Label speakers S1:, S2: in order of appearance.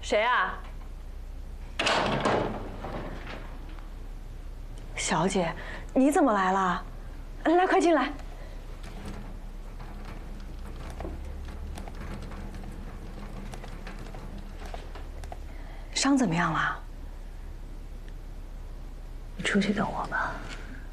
S1: 谁啊？
S2: 小姐，你怎么来了？来，快进来。伤怎么样了？
S1: 你出去等我吧。